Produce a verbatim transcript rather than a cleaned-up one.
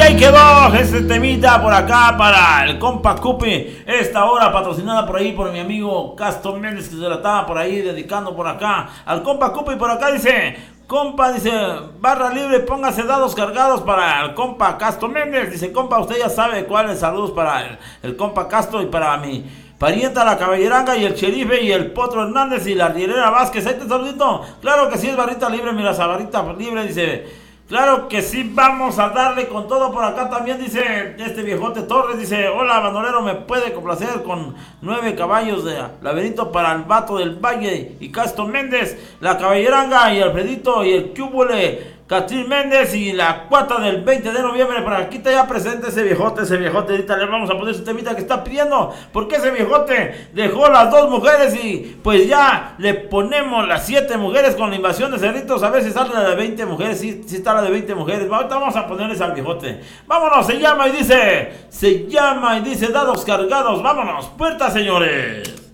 ahí quedó ese temita por acá para el compa Cupi. Esta hora patrocinada por ahí por mi amigo Castro Méndez, que se la estaba por ahí dedicando por acá al compa Cupi. Por acá dice: compa, dice, barra libre, póngase dados cargados para el compa Castro Méndez. Dice: compa, usted ya sabe cuáles saludos para el, el compa Castro y para mi parienta la Caballeranga y el Cherife y el Potro Hernández y la Arrierera Vázquez. Ahí te saludito. Claro que sí, es barrita libre, mira, esa barrita libre, dice. Claro que sí, vamos a darle con todo. Por acá también dice este viejote Torres, dice: hola bandolero, me puede complacer con nueve caballos de laberinto para el Vato del Valle y Castro Méndez, la Caballeranga y Alfredito y el Cúbole Catrín Méndez y la cuata del veinte de noviembre. Para aquí está ya presente ese viejote, ese viejote. Ahorita le vamos a poner ese temita que está pidiendo, porque ese viejote dejó las dos mujeres y pues ya le ponemos las siete mujeres con la invasión de cerritos. A ver si sale la de veinte mujeres. Sí, sí está la de veinte mujeres. Ahorita vamos a ponerles al viejote. Vámonos, se llama y dice, se llama y dice dados cargados. Vámonos, puerta, señores.